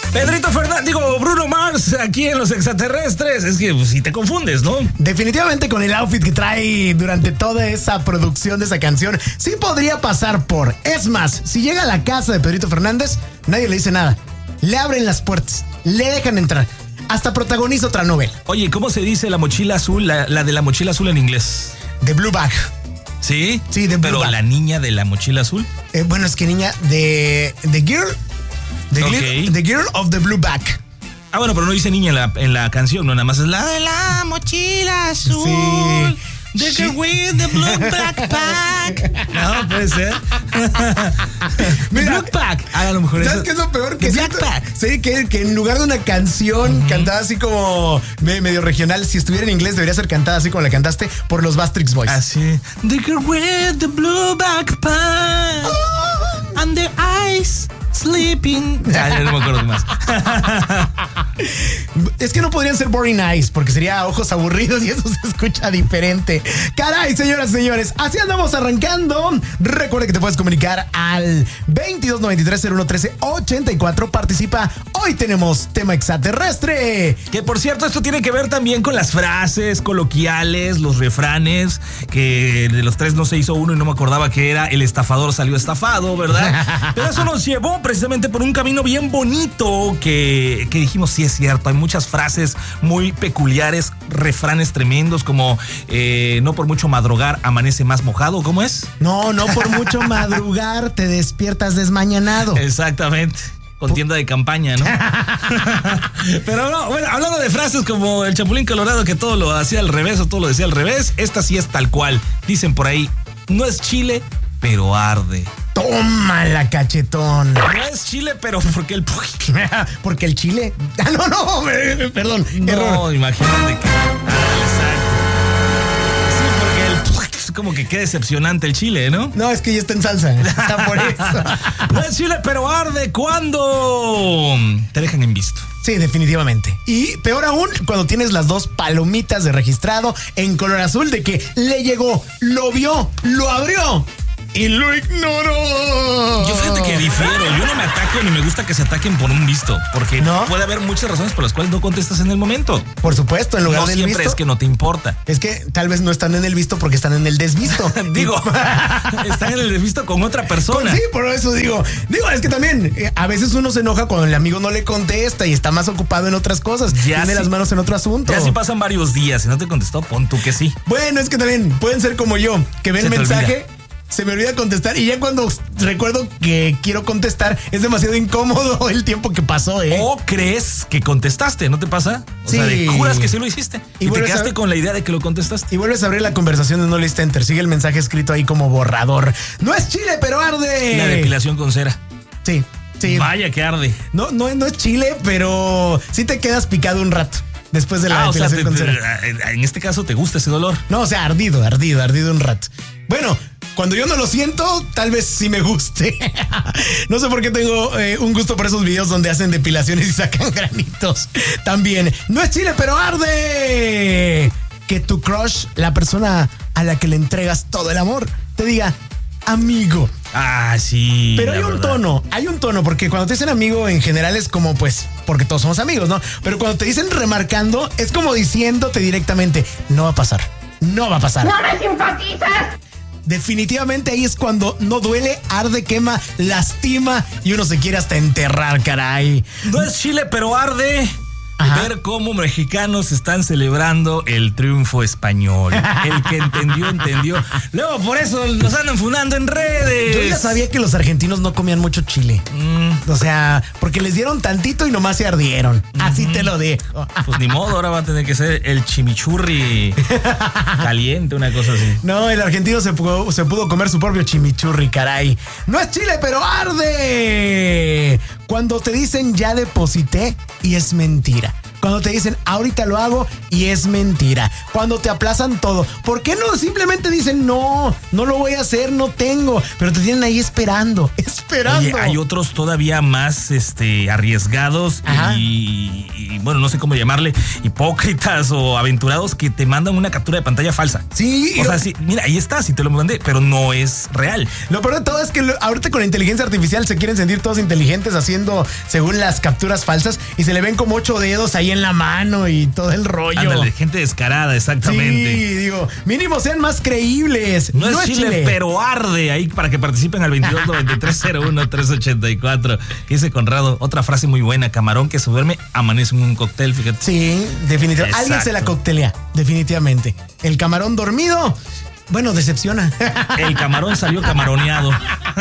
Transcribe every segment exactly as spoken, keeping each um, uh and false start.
Pedrito Fernández, digo, Bruno Mars, aquí en Los Extraterrestres. Es que pues, si te confundes, ¿no? Definitivamente con el outfit que trae durante toda esa producción de esa canción, sí podría pasar por. Es más, si llega a la casa de Pedrito Fernández, nadie le dice nada. Le abren las puertas, le dejan entrar. Hasta protagoniza otra novela. Oye, ¿cómo se dice la mochila azul, la, la de la mochila azul en inglés? The Blue Bag. ¿Sí? Sí, de Blue Pero Bag. la niña de la mochila azul. Eh, bueno, es que niña de The Girl. The, Ok. girl, the Girl of the Blue Bag. Ah, bueno, pero no dice niña en la, en la canción, no, nada más es la de la mochila azul. Sí. The Sí. girl with the blue backpack. No, puede ser. Mira, Blue Pack. Ah, a lo mejor ¿sabes eso- qué es lo peor? Que The siento- Black Pack. Sí, que, que en lugar de una canción cantada así como me- medio regional, si estuviera en inglés debería ser cantada así como la cantaste por los Bastrix Boys. Así. The girl with the blue backpack. And the eyes sleeping. Ya, ya no me acuerdo más. Es que no podrían ser Boring Eyes porque sería ojos aburridos y eso se escucha diferente. Caray, señoras y señores, así andamos arrancando. Recuerda que te puedes comunicar al veintidós noventa y tres cero uno trece ochenta y cuatro. Participa. Hoy tenemos tema extraterrestre. Que por cierto, esto tiene que ver también con las frases coloquiales, los refranes, que de los tres no se hizo uno y no me acordaba que era el estafador salió estafado, ¿verdad? Pero eso nos llevó precisamente por un camino bien bonito que, que dijimos, sí es cierto, hay muchas frases muy peculiares, refranes tremendos como eh, no por mucho madrugar amanece más mojado, ¿cómo es? No, no por mucho madrugar te despiertas desmañanado. Exactamente. Con tienda de campaña, ¿no? Pero no, bueno, hablando de frases como el Chapulín Colorado que todo lo hacía al revés o todo lo decía al revés, esta sí es tal cual. Dicen por ahí, no es chile, pero arde. Tómala, cachetón. No es chile, pero porque el... Porque el chile. Ah, no, no, perdón. No, Error. imagínate que... Ah, exacto. Sí, porque el... Es como que qué decepcionante el chile, ¿no? No, es que ya está en salsa. Está por eso. No es chile, pero arde cuando te dejan en visto. Sí, definitivamente. Y peor aún, cuando tienes las dos palomitas de registrado en color azul de que le llegó, lo vio, lo abrió y lo ignoró. Yo fíjate que difiero, yo no me ataco ni me gusta que se ataquen por un visto, porque ¿No? puede haber muchas razones por las cuales no contestas en el momento. Por supuesto, en lugar No del siempre visto. es que no te importa. Es que tal vez no están en el visto porque están en el desvisto. Digo, están en el visto con otra persona. Sí, por eso digo. Digo, es que también eh, a veces uno se enoja cuando el amigo no le contesta y está más ocupado en otras cosas. Ya Tiene sí. las manos en otro asunto. Ya si pasan varios días y no te contestó, pon tú que sí. Bueno, es que también pueden ser como yo, que ven Se el te mensaje, olvida. se me olvida contestar y ya cuando recuerdo que quiero contestar es demasiado incómodo el tiempo que pasó, ¿eh? O crees que contestaste, ¿no te pasa? O Sí. sea, de, juras que sí lo hiciste. Y Y, te vuelves a- quedaste con la idea de que lo contestaste. Y vuelves a abrir la conversación de no leíste enter. Sigue el mensaje escrito ahí como borrador. No es chile, pero arde. La depilación con cera. Sí, sí. Vaya que arde. No, no, no es chile, pero sí te quedas picado un rato después de la Ah, o sea, depilación te- con te- cera. en este caso te gusta ese dolor. No, o sea, ardido, ardido, ardido un rato. Bueno, cuando yo no lo siento, tal vez sí me guste. No sé por qué tengo eh, un gusto por esos videos donde hacen depilaciones y sacan granitos. También, no es chile, pero arde. Que tu crush, la persona a la que le entregas todo el amor, te diga, amigo. Ah, sí. Pero la hay un verdad. tono, hay un tono, porque cuando te dicen amigo en general es como pues, porque todos somos amigos, ¿no? Pero cuando te dicen remarcando, es como diciéndote directamente, no va a pasar, no va a pasar. ¡No me simpatizas! Definitivamente ahí es cuando no duele, arde, quema, lastima y uno se quiere hasta enterrar, caray. No es chile, pero arde. Ajá. Ver cómo mexicanos están celebrando el triunfo español. El que entendió, entendió. Luego por eso nos andan fundando en redes. Yo ya sabía que los argentinos no comían mucho chile. Mm, O sea, porque les dieron tantito y nomás se ardieron. Así te lo dejo. pues ni modo, ahora va a tener que ser el chimichurri caliente, una cosa así. No, el argentino se pudo, se pudo comer su propio chimichurri, caray. No es chile, pero arde. Cuando te dicen ya deposité y es mentira. Cuando te dicen, ahorita lo hago y es mentira. Cuando te aplazan todo. ¿Por qué no simplemente dicen, no, no lo voy a hacer, no tengo? Pero te tienen ahí esperando, esperando. Oye, hay otros todavía más este, arriesgados y, y, bueno, no sé cómo llamarle, hipócritas o aventurados que te mandan una captura de pantalla falsa. Sí. O sea, sí, mira, ahí está, sí te lo mandé, pero no es real. Lo peor de todo es que lo, ahorita con la inteligencia artificial se quieren sentir todos inteligentes haciendo según las capturas falsas y se le ven como ocho dedos ahí en la mano y todo el rollo. Ándale, gente descarada, exactamente. Sí, digo, mínimo sean más creíbles. No, no es chile, chile, pero arde ahí para que participen al veintidós noventa y tres cero uno tres ochenta y cuatro. Dice Conrado, otra frase muy buena, camarón que se duerme, amanece en un cóctel, fíjate. Sí, definitivamente. Exacto. Alguien se la coctelea, definitivamente. El camarón dormido, bueno, decepciona. El camarón salió camaroneado.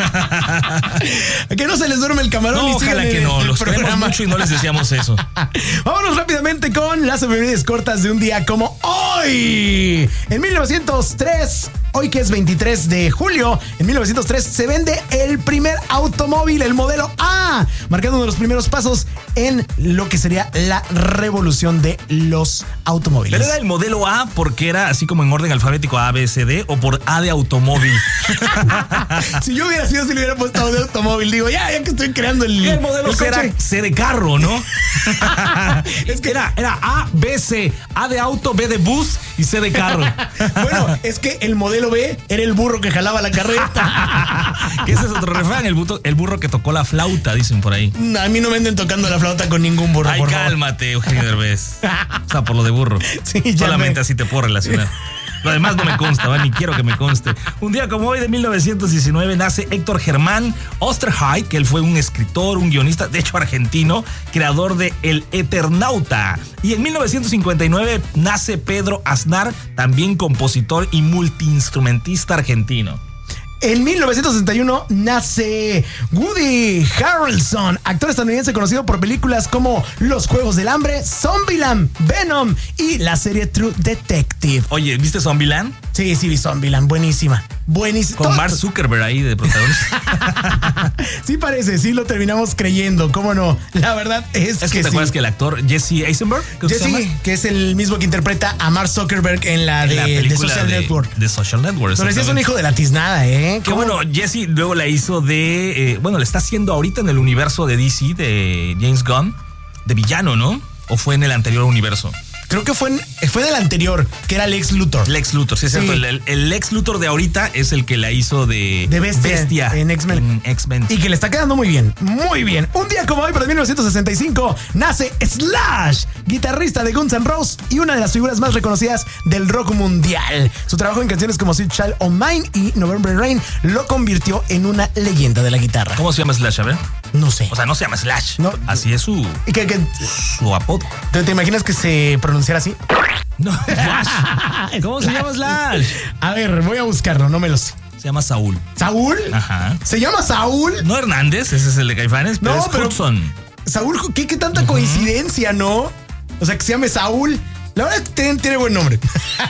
Que no se les duerme el camarón. No, y ojalá que no, los queremos mucho y no les deseamos eso. Vámonos rápidamente con las efemérides cortas de un día como hoy. En mil novecientos tres, hoy que es veintitrés de julio, en mil novecientos tres se vende el primer automóvil, el modelo A, marcando uno de los primeros pasos en lo que sería la revolución de los automóviles. Pero era el modelo A porque era así como en orden alfabético A, B, C, D, o por A de automóvil. Si yo hubiera sido, si le hubiera puesto A de automóvil, digo, ya, ya que estoy creando el, el modelo el era C de carro, ¿no? Es que era, era A, B, C, A de auto, B de bus y C de carro. Bueno, es que el modelo B era el burro que jalaba la carreta. Que ese es otro refrán, el, buto, el burro que tocó la flauta, dicen por ahí. A mí no me anden tocando la flauta con ningún burro. Ay, por cálmate, Eugenio Derbez. O sea, por lo de burro. Sí, ya solamente me... así te puedo relacionar. Lo demás no me consta, ¿va? Ni quiero que me conste. Un día como hoy de mil novecientos diecinueve nace Héctor Germán Oesterheld, que él fue un escritor, un guionista, de hecho argentino, creador de El Eternauta. Y en mil novecientos cincuenta y nueve nace Pedro Aznar, también compositor y multiinstrumentista argentino. En mil novecientos sesenta y uno nace Woody Harrelson, actor estadounidense conocido por películas como Los Juegos del Hambre, Zombieland, Venom y la serie True Detective. Oye, ¿viste Zombieland? Sí, sí vi Zombieland, buenísima. Buenísima. Con Mark Zuckerberg ahí de protagonista. Sí parece, sí lo terminamos creyendo, ¿cómo no? La verdad es, es que, que ¿te sí. acuerdas que el actor Jesse Eisenberg? Jesse, que es el mismo que interpreta a Mark Zuckerberg en la, en de, la de Social de, Network. De Social Network. Pero sí es un hijo de la tiznada, ¿eh? Que bueno, Jesse luego la hizo de... Eh, bueno, la está haciendo ahorita en el universo de D C, de James Gunn, de villano, ¿no? ¿O fue en el anterior universo? Creo que fue en, fue del anterior, que era Lex Luthor. Lex Luthor, sí es sí. cierto. El, el Lex Luthor de ahorita es el que la hizo de, de Bestia, bestia en X-Men. X-Men. Y que le está quedando muy bien, muy bien. Un día como hoy, pero de mil novecientos sesenta y cinco, nace Slash, guitarrista de Guns N' Roses y una de las figuras más reconocidas del rock mundial. Su trabajo en canciones como Sweet Child O' Mine y November Rain lo convirtió en una leyenda de la guitarra. ¿Cómo se llama Slash? A ver. No sé. O sea, no se llama Slash. No. Así es su, ¿Y que, que, su apodo. ¿te, ¿Te imaginas que se pronunciara así? No, Slash. ¿Cómo se llama Slash? A ver, voy a buscarlo, no me lo sé. Se llama Saúl. ¿Saúl? Ajá. ¿Se llama Saúl? No Hernández, ese es el de Caifanes, pero no, es pero Hudson. Saúl, ¿qué, qué tanta uh-huh. coincidencia, no? O sea, que se llame Saúl. La verdad es que tiene, tiene buen nombre.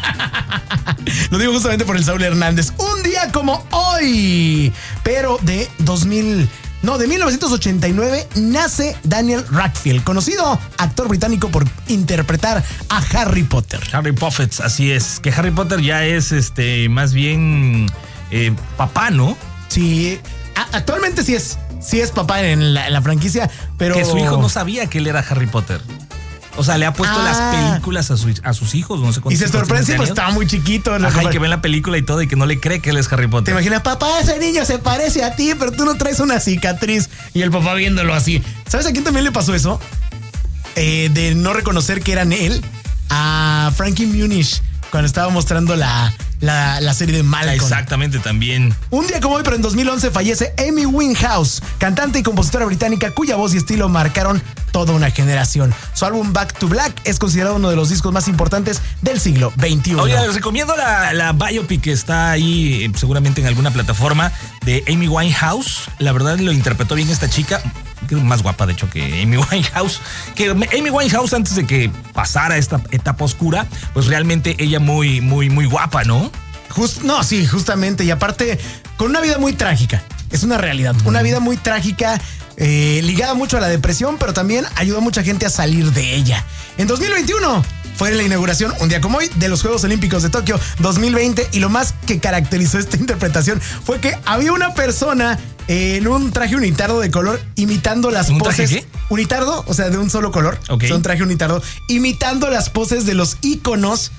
Lo digo justamente por el Saúl Hernández. Un día como hoy, pero de dos mil... No, de mil novecientos ochenta y nueve nace Daniel Radcliffe, conocido actor británico por interpretar a Harry Potter. Harry Potter, así es. Que Harry Potter ya es este más bien eh, papá, ¿no? Sí, a- actualmente sí es, sí es papá en la, en la franquicia, pero... Que su hijo no sabía que él era Harry Potter. O sea, le ha puesto ah. las películas a, su, a sus hijos, no sé cuántos. Y se sorprende, pues estaba muy chiquito. Ajá, y que ven la película y todo y que no le cree que él es Harry Potter. Te imaginas, papá, ese niño se parece a ti, pero tú no traes una cicatriz. Y el papá viéndolo así. ¿Sabes a quién también le pasó eso? Eh, de no reconocer que eran él. A Frankie Muniz, cuando estaba mostrando la, la, la serie de Malcolm. Exactamente, también. Un día como hoy, pero en dos mil once, fallece Amy Winehouse, cantante y compositora británica cuya voz y estilo marcaron toda una generación. Su álbum Back to Black es considerado uno de los discos más importantes del siglo veintiuno. Oye, les recomiendo la, la biopic que está ahí seguramente en alguna plataforma de Amy Winehouse. La verdad lo interpretó bien esta chica, más guapa de hecho que Amy Winehouse. Que Amy Winehouse, antes de que pasara esta etapa oscura, pues realmente ella muy, muy, muy guapa, ¿no? Just, no, sí, justamente. Y aparte, con una vida muy trágica. Es una realidad. Mm. Una vida muy trágica. eh, ligada mucho a la depresión, pero también ayudó a mucha gente a salir de ella. En dos mil veintiuno fue la inauguración, un día como hoy, de los Juegos Olímpicos de Tokio dos mil veinte, y lo más que caracterizó esta interpretación fue que había una persona en un traje unitardo de color imitando las ¿Un poses. traje qué? Unitardo, o sea, de un solo color. Ok. O sea, un traje unitardo, imitando las poses de los íconos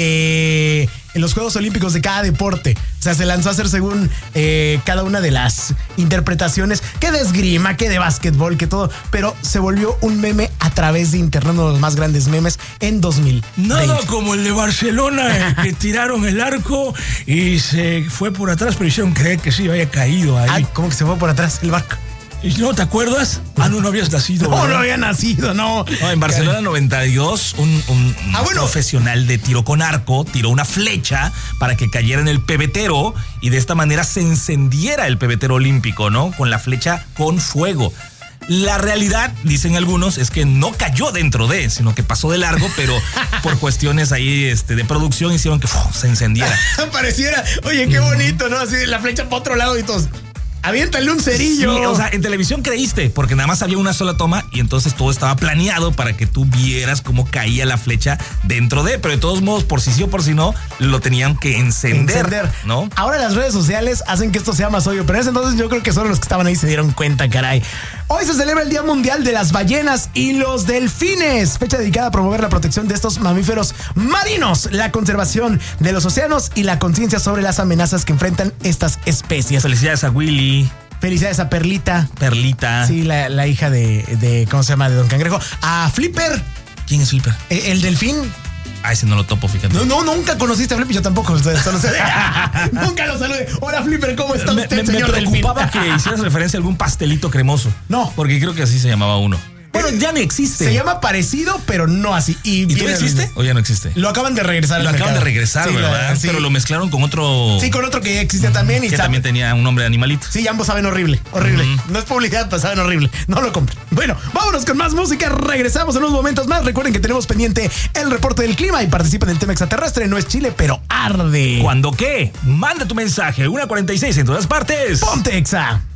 de en los Juegos Olímpicos de cada deporte. O sea, se lanzó a hacer según eh, cada una de las interpretaciones, que de esgrima, que de básquetbol, que todo, pero se volvió un meme a través de internet, uno de los más grandes memes en dos mil veinte. Nada como el de Barcelona, el que tiraron el arco y se fue por atrás, pero hicieron creer que sí había caído ahí. Ay, ¿cómo que se fue por atrás el barco? ¿Y no te acuerdas? Ah, no, no habías nacido. No, ¿verdad? no había nacido, no. No, en Barcelona noventa y dos, un, un Ah, bueno. profesional de tiro con arco tiró una flecha para que cayera en el pebetero y de esta manera se encendiera el pebetero olímpico, ¿no? Con la flecha con fuego. La realidad, dicen algunos, es que no cayó dentro de, sino que pasó de largo, pero por cuestiones ahí este, de producción hicieron que ¡fum! Se encendiera. Pareciera, oye, qué bonito, ¿no? Así la flecha para otro lado y todos. Aviéntale un cerillo. Sí, o sea, en televisión creíste, porque nada más había una sola toma y entonces todo estaba planeado para que tú vieras cómo caía la flecha dentro de, pero de todos modos, por si sí o por si no, lo tenían que encender, Encender. ¿no? Ahora las redes sociales hacen que esto sea más obvio, pero en ese entonces yo creo que solo los que estaban ahí se dieron cuenta, caray. Hoy se celebra el Día Mundial de las Ballenas y los Delfines, fecha dedicada a promover la protección de estos mamíferos marinos, la conservación de los océanos y la conciencia sobre las amenazas que enfrentan estas especies. Felicidades a Willy, Felicidades a Perlita. Perlita. Sí, la, la hija de, de, ¿cómo se llama? De Don Cangrejo. A Flipper, ¿Quién es Flipper? el, el delfín. Ah, ese no lo topo, fíjate. No, no, nunca conociste a Flipper, yo tampoco. Solo sé. Nunca lo saludé. Hola, Flipper, ¿cómo está me, usted, me- me señor delfín? preocupaba que hicieras referencia a algún pastelito cremoso. No. Porque creo que así se llamaba uno. Bueno, ya no existe. Se llama parecido, pero no así. ¿Y, ¿Y viene tú del- existe o ya no existe? Lo acaban de regresar al Lo acaban de mercado. regresar, Sí, ¿verdad? la- sí. Pero lo mezclaron con otro Sí, con otro que ya existe también. Y que sabe- también tenía un nombre de animalito. Sí, ambos saben horrible, horrible. Ujú. No es publicidad, pero saben horrible. No lo compren. Bueno, vámonos con más música. Regresamos en unos momentos más. Recuerden que tenemos pendiente el reporte del clima y participen en el tema extraterrestre. No es Chile, pero arde. ¿Cuándo qué? Manda tu mensaje. una cuarenta y seis en todas partes. Ponte Exa.